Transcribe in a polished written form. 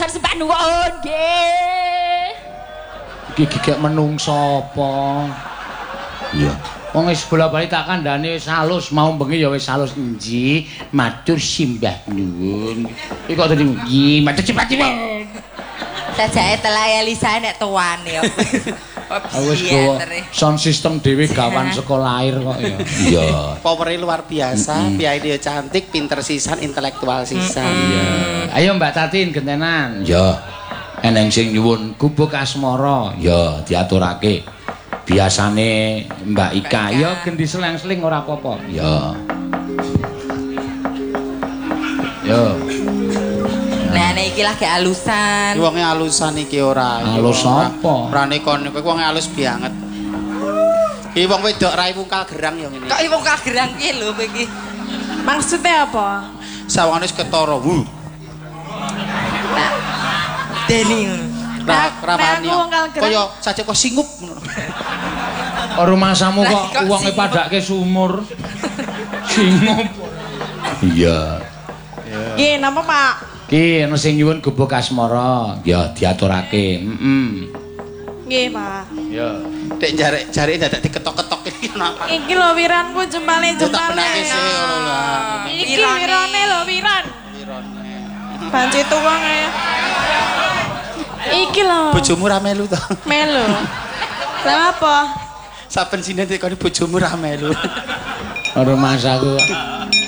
mohon sembah nuwun nggih. Iki gigek menungso apa? Iya. Wong wis bola-bali tak kandhane wis halus, mau bengi ya wis halus. Nggih, matur simbah nuwun. Iki kok tadi nggih, matur simbah nuwun. Sajake telaya Lisa nek tuan ya. Wis gowo sound system dhewe gawan sekolah air kok ya. Iya. Powere luar biasa, piyaine ya cantik, pinter sisan, intelektual sisan. Iya. Ayo Mbak Tatin gentenan. Ya. Eneng sing nyuwun gubuk asmara, ya diaturake. Biasane Mbak Ika ya gendi seleng-seling ora apa-apa. Ya. Yo. Nah, nek iki lagi alusan. Iki wonge alusan iki ora. Alus apa? Ora nekon kowe wonge alus banget. Iki wong wedok rai mungkal gerang ya ngene. Kok wong kagerang piye lho kowe iki? Maksudnya apa? Sawangane wis ketara. Deni. Ramane. Kaya saja kok singup ngono. Rumasamu kok uange padake sumur. Singup. Iya. Nggih, napa, Pak? Ki ana sing nyuwun gubuk asmara, ya diaturake. Nggih, Pak. Ya. Dek jarek dadak diketok-ketok iki napa? Iki lho wiranku jempale. Tak penake sih ngono lah. Iki wirane lho, wiran. Wirane. Banci tuwang ya. Iki lho. Bojomu ra melu to? Melu. Lah apa? Saben sine tekone bojomu ra melu. Rumah aku